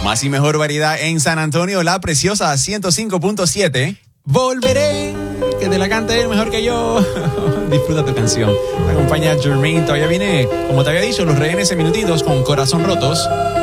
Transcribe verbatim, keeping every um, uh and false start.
Más y mejor variedad en San Antonio, La Preciosa ciento cinco punto siete. Volveré, que te la cante él mejor que yo. Disfruta tu canción. Te acompaña Jermaine. Todavía viene, como te había dicho, los rehenes en minutitos con Corazón Rotos.